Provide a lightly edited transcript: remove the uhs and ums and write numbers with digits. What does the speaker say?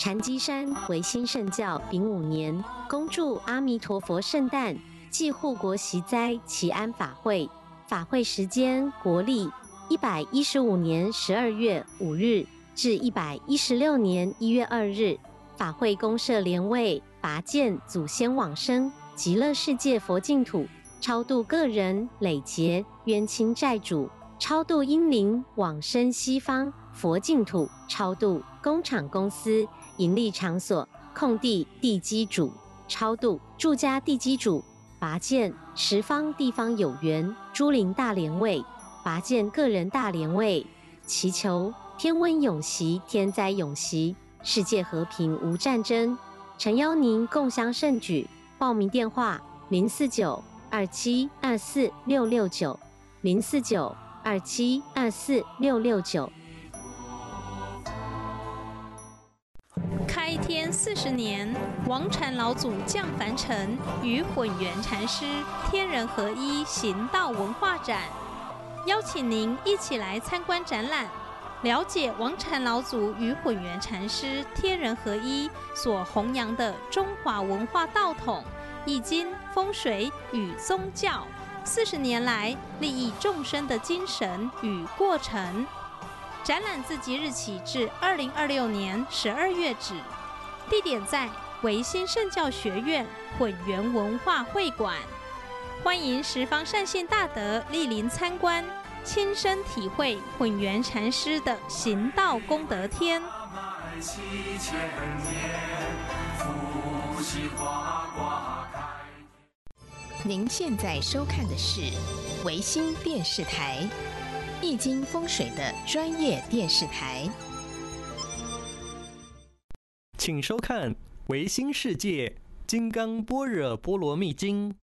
禅机山维新圣教丙午年，恭祝阿弥陀佛圣诞暨护国息灾祈安法会。法会时间国历115年12月5日至116年1月2日。法会公设莲位，拔剑祖先往生极乐世界佛净土，超度个人累劫冤亲债主，超度阴灵往生西方佛净土，超度工厂公司盈利场所空地地基主，超度住家地基主，拔剑十方地方有缘诸灵大莲位，拔剑个人大莲位，祈求天温永息，天灾永息，世界和平无战争。诚邀您共襄盛举。报名电话049-2724-669 049-2724-669。 开天40年，王禅老祖降凡尘，与混元禅师天人合一行道文化展，邀请您一起来参观展览，了解王禅老祖与混元禅师天人合一所弘扬的中华文化道统、易经、风水与宗教40年来利益众生的精神与过程。展览自即日起至2026年12月止，地点在维新圣教学院混元文化会馆，欢迎十方善信大德莅临参观，亲身体会混元禅师的行道功德天。 您现在收看的是维新电视台，易经风水的专业电视台。 请收看《维新世界金刚般若波罗蜜经》。